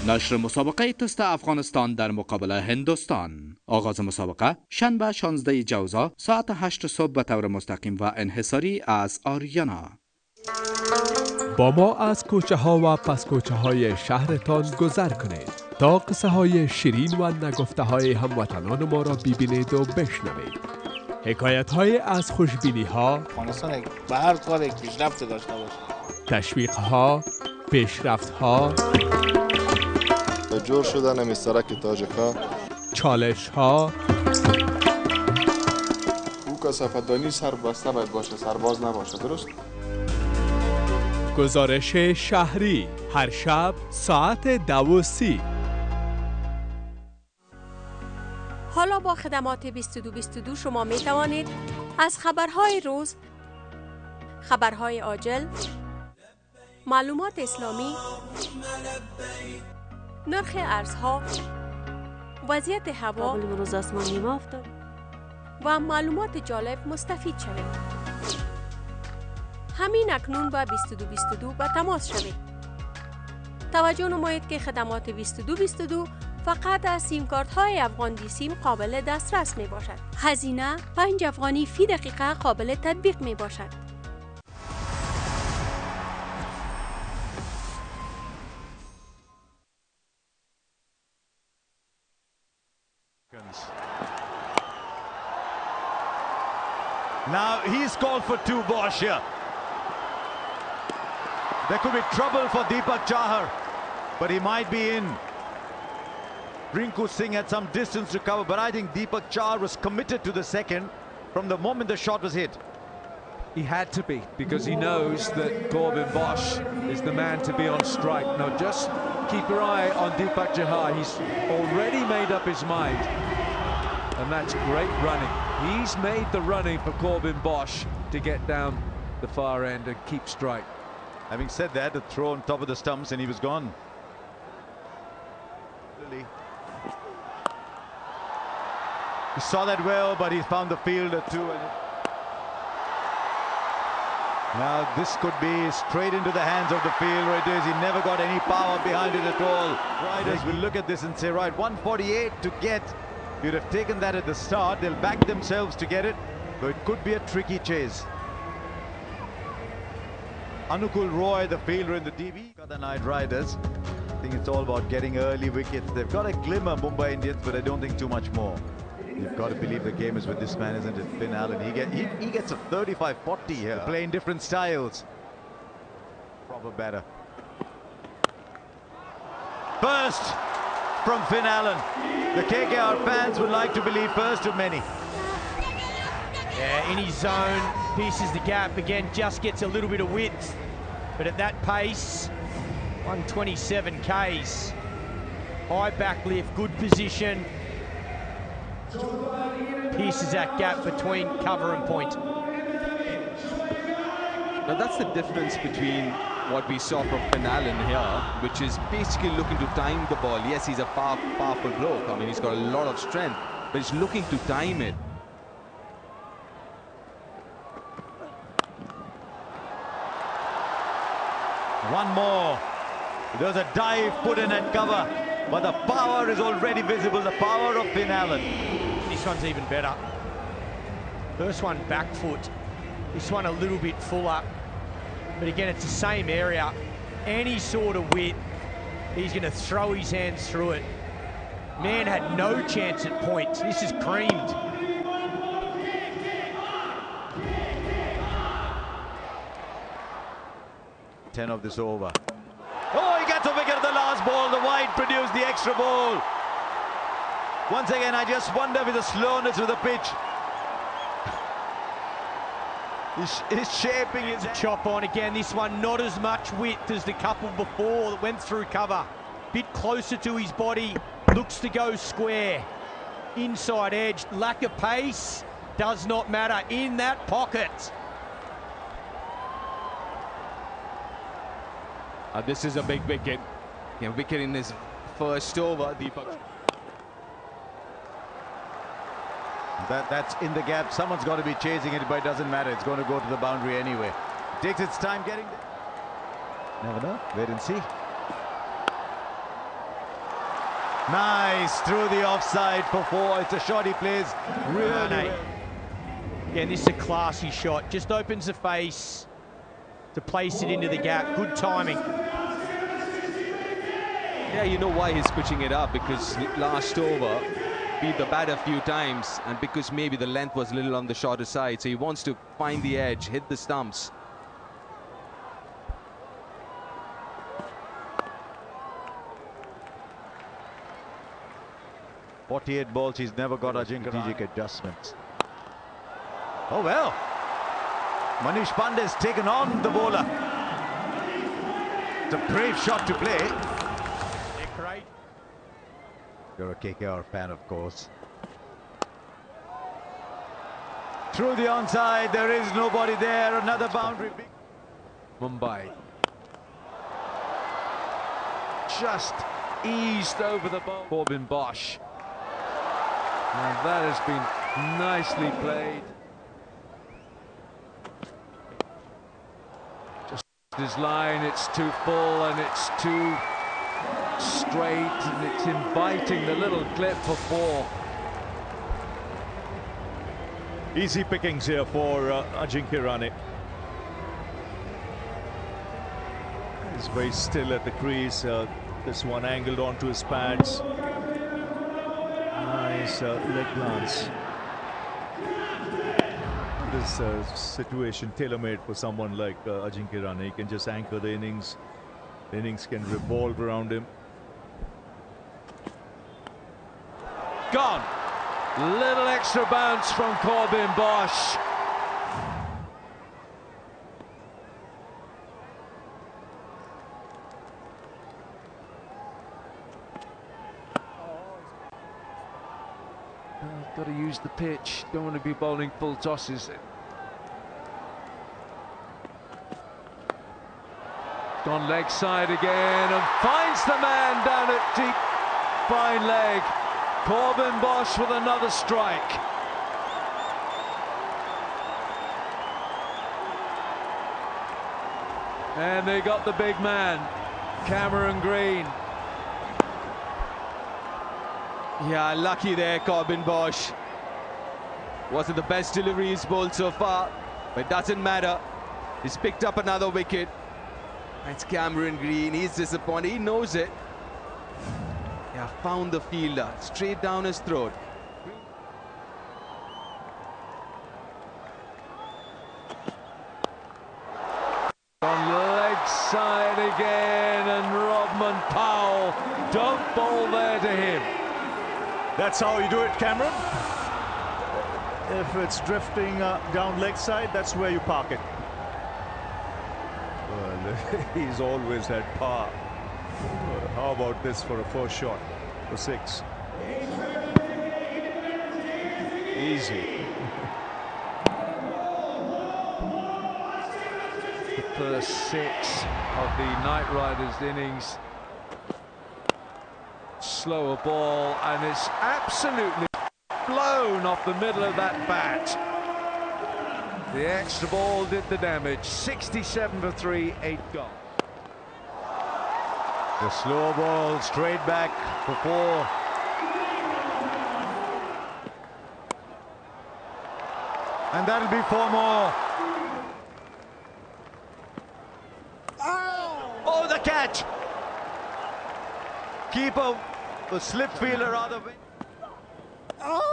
نشر مسابقه تست افغانستان در مقابل هندوستان. آغاز مسابقه شنبه 16 جوزا ساعت 8 صبح به طور مستقیم و انحصاری از آریانا. با ما از کوچه ها و پس کوچه های شهرتان گذر کنید تا قصه های شیرین و نگفته های هموطنان ما را ببینید و بشنوید. حکایت های از خوشبینی ها، افغانستان به هر کار یک پیشرفت داشته باشه، تشویق ها، پیشرفت ها، جور شدن مسترک تاجکا، چالش ها، او کثافت‌دانی سربسته باید باشه، سرباز نباشه. درست؟ گزارش شهری هر شب ساعت 12:30. حالا با خدمات 2222 شما می توانید از خبرهای روز، خبرهای عاجل، معلومات اسلامی، نرخ ارزها، وضعیت هوا و معلومات جالب مستفید شوید. همین اکنون با 2222 به تماس شوید. توجه نمایید که خدمات 2222 فقط از سیم کارت های افغان دی سیم قابل دسترس می باشد. هزینه 5 افغانی فی دقیقه قابل تطبیق می باشد. Now he's called for two, Bosch here. There could be trouble for Deepak Chahar, but he might be in. Rinku Singh had some distance to cover, but I think Deepak Chahar was committed to the second from the moment the shot was hit. He had to be, because he knows that Corbin Bosch is the man to be on strike. Now just keep your eye on Deepak Chahar. He's already made up his mind. And that's great running. He's made the running for Corbin Bosch to get down the far end and keep strike. Having said that, the throw on top of the stumps and he was gone. He saw that well, but he found the fielder too. Now this could be straight into the hands of the fielder. It is. He never got any power behind it at all. Riders will look at this and say, right, 148 to get. You'd have taken that at the start. They'll back themselves to get it. So it could be a tricky chase. Anukul Roy, the fielder in the DB. The Knight Riders. I think it's all about getting early wickets. They've got a glimmer, Mumbai Indians, but I don't think too much more. You've got to believe the game is with this man, isn't it? Finn Allen. He gets a 35-40 here. They're playing different styles. Proper batter. First from Finn Allen. The KKR fans would like to believe first of many. Yeah, in his zone, pierces the gap again, just gets a little bit of width. But at that pace, 127 Ks. High back lift, good position. Pierces that gap between cover and point. Now that's the difference between what we saw from Finn Allen here, which is basically looking to time the ball. Yes, he's a powerful bloke. I mean, he's got a lot of strength, but he's looking to time it. One more. There's a dive put in at cover, but the power is already visible, the power of Finn Allen. This one's even better. First one back foot. This one a little bit fuller. But again, it's the same area. Any sort of width, he's going to throw his hands through it. Man had no chance at points. This is creamed. Ten of this over. Oh, he gets a wicket at the last ball. The wide produced the extra ball. Once again, I just wonder with the slowness of the pitch. He's shaping his chop on again. This one not as much width as the couple before that went through cover. Bit closer to his body. Looks to go square. Inside edge. Lack of pace does not matter. In that pocket. This is a big wicket. Yeah, wicket in his first over, Deepak. That's in the gap. Someone's got to be chasing it, but it doesn't matter. It's going to go to the boundary anyway. It takes its time getting there. Never know. Wait and see. Nice, through the offside for 4. It's a shot he plays really well. Again, this is a classy shot. Just opens the face to place it into the gap. Good timing. Yeah, you know why he's pitching it up, because last over beat the bat a few times, and because maybe the length was a little on the shorter side, so he wants to find the edge, hit the stumps. 48 balls, he's never got a strategic adjustments. Oh well. Manish Pandey's taken on the bowler. It's a brave shot to play. You're a KKR fan, of course. Through the onside, there is nobody there. Another boundary. Mumbai just eased over the ball. Corbin Bosch. And that has been nicely played. Just his line, it's too full and it's too straight, and it's inviting the little clip for 4. Easy pickings here for Ajinkya Rahane. He's very still at the crease. This one angled onto his pads. Nice leg glance. This situation tailor-made for someone like Ajinkya Rahane. He can just anchor the innings. The innings can revolve around him. Gone. Little extra bounce from Corbin Bosch. Got to use the pitch. Don't want to be bowling full tosses. Gone leg side again and finds the man down at deep. Fine leg. Corbin Bosch with another strike. And they got the big man, Cameron Green. Yeah, lucky there, Corbin Bosch. Wasn't the best delivery he's bowled so far, but it doesn't matter. He's picked up another wicket. It's Cameron Green. He's disappointed. He knows it. Yeah, found the fielder straight down his throat. On leg side again, and Rodman Powell. Don't bowl there to him. That's how you do it, Cameron. If it's drifting down leg side, that's where you park it. Well, he's always had power. How about this for a first shot for 6? Easy. The first 6 of the Knight Riders innings. Slower ball, and it's absolutely blown off the middle of that bat. The extra ball did the damage. 67 for 3, 8 gone. The slow ball straight back for 4. And that'll be 4 more. Oh, the catch! Keeper, the slip fielder out of it.